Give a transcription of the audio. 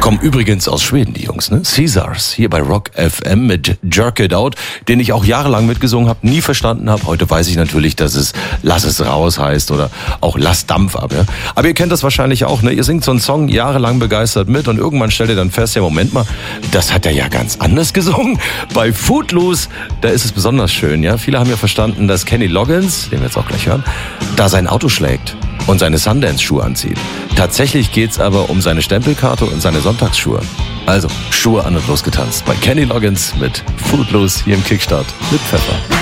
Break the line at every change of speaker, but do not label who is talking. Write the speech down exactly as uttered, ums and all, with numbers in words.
Kommen übrigens aus Schweden, die Jungs, ne? Caesars, hier bei Rock F M mit Jerk It Out, den ich auch jahrelang mitgesungen habe, nie verstanden habe. Heute weiß ich natürlich, dass es Lass es raus heißt oder auch Lass Dampf ab. Ja? Aber ihr kennt das wahrscheinlich auch, ne? Ihr singt so einen Song jahrelang begeistert mit und irgendwann stellt ihr dann fest, ja Moment mal, das hat er ja ganz anders gesungen. Bei Footloose, da ist es besonders schön. Ja? Viele haben ja verstanden, dass Kenny Loggins, den wir jetzt auch gleich hören, da sein Auto schlägt und seine Sundance-Schuhe anzieht. Tatsächlich geht's aber um seine Stempelkarte und seine Sonntagsschuhe. Also, Schuhe an und losgetanzt bei Kenny Loggins mit Footloose hier im Kickstart mit Pfeffer.